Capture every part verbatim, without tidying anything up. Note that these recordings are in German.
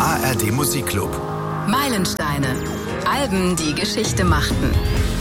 A R D Musikclub. Meilensteine. Alben, die Geschichte machten.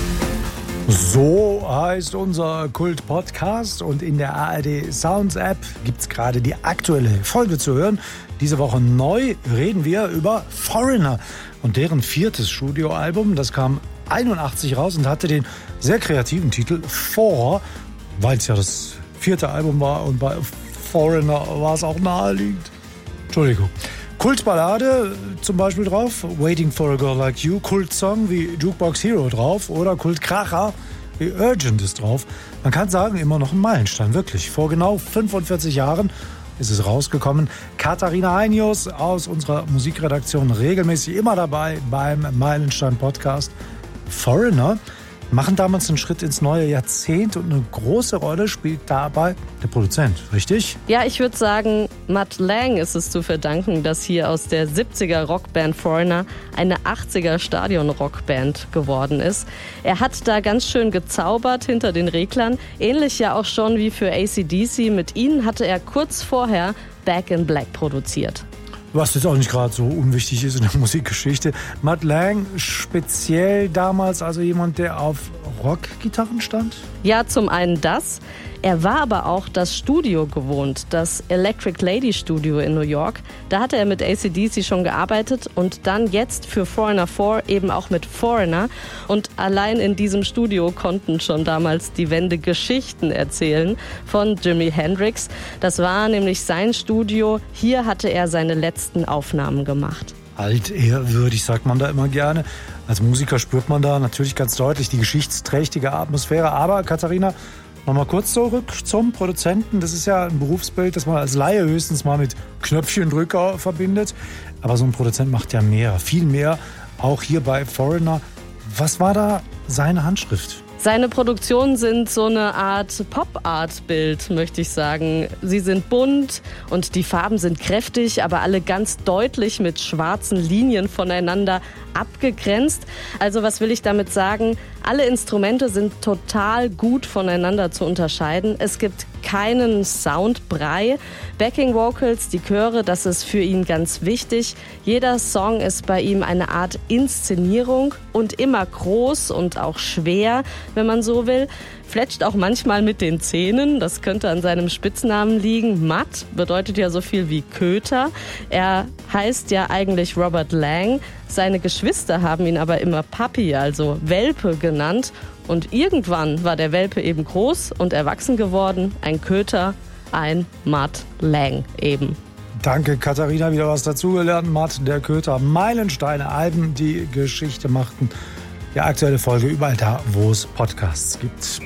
So heißt unser Kult-Podcast und in der A R D Sounds App gibt es gerade die aktuelle Folge zu hören. Diese Woche neu reden wir über Foreigner und deren viertes Studioalbum. Das kam einundachtzig raus und hatte den sehr kreativen Titel Four, weil es ja das vierte Album war und bei Foreigner war es auch naheliegend. Entschuldigung. Kultballade zum Beispiel drauf, Waiting for a Girl Like You, Kultsong wie Jukebox Hero drauf oder Kultkracher wie Urgent ist drauf. Man kann sagen, immer noch ein Meilenstein, wirklich. Vor genau fünfundvierzig Jahren ist es rausgekommen. Katharina Heinius aus unserer Musikredaktion, regelmäßig immer dabei beim Meilenstein-Podcast. Foreigner machen damals einen Schritt ins neue Jahrzehnt und eine große Rolle spielt dabei der Produzent, richtig? Ja, ich würde sagen, Mutt Lange ist es zu verdanken, dass hier aus der siebziger Rockband Foreigner eine achtziger Stadion-Rockband geworden ist. Er hat da ganz schön gezaubert hinter den Reglern, ähnlich ja auch schon wie für A C D C. Mit ihnen hatte er kurz vorher Back in Black produziert. Was jetzt auch nicht gerade so unwichtig ist in der Musikgeschichte. Mutt Lange speziell damals also jemand, der auf Rockgitarren stand? Ja, zum einen das. Er war aber auch das Studio gewohnt, das Electric Lady Studio in New York. Da hatte er mit A C D C schon gearbeitet und dann jetzt für Foreigner vier eben auch mit Foreigner. Und allein in diesem Studio konnten schon damals die Wände Geschichten erzählen von Jimi Hendrix. Das war nämlich sein Studio. Hier hatte er seine letzten Aufnahmen gemacht. Altehrwürdig, sagt man da immer gerne. Als Musiker spürt man da natürlich ganz deutlich die geschichtsträchtige Atmosphäre. Aber Katharina, nochmal kurz zurück zum Produzenten. Das ist ja ein Berufsbild, das man als Laie höchstens mal mit Knöpfchendrücker verbindet. Aber so ein Produzent macht ja mehr, viel mehr. Auch hier bei Foreigner. Was war da seine Handschrift? Seine Produktionen sind so eine Art Pop-Art-Bild, möchte ich sagen. Sie sind bunt und die Farben sind kräftig, aber alle ganz deutlich mit schwarzen Linien voneinander abgegrenzt. Also was will ich damit sagen? Alle Instrumente sind total gut voneinander zu unterscheiden. Es gibt keinen Soundbrei. Backing Vocals, die Chöre, das ist für ihn ganz wichtig. Jeder Song ist bei ihm eine Art Inszenierung und immer groß und auch schwer, wenn man so will. Fletscht auch manchmal mit den Zähnen, das könnte an seinem Spitznamen liegen. Mutt bedeutet ja so viel wie Köter. Er heißt ja eigentlich Robert Lange. Seine Geschwister haben ihn aber immer Papi, also Welpe genannt. Und irgendwann war der Welpe eben groß und erwachsen geworden. Ein Köter, ein Mutt Lange eben. Danke, Katharina, wieder was dazugelernt. Mutt, der Köter, Meilensteine, Alben, die Geschichte machten. Die aktuelle Folge überall da, wo es Podcasts gibt.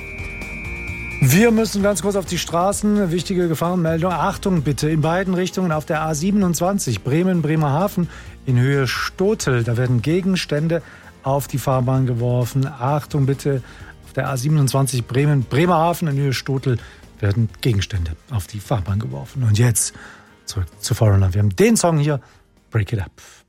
Wir müssen ganz kurz auf die Straßen. Wichtige Gefahrenmeldung. Achtung bitte, in beiden Richtungen auf der A siebenundzwanzig Bremen-Bremerhaven in Höhe Stotel. Da werden Gegenstände auf die Fahrbahn geworfen. Achtung bitte, auf der A siebenundzwanzig Bremen-Bremerhaven in Höhe Stotel werden Gegenstände auf die Fahrbahn geworfen. Und jetzt zurück zu Foreigner. Wir haben den Song hier, Break It Up.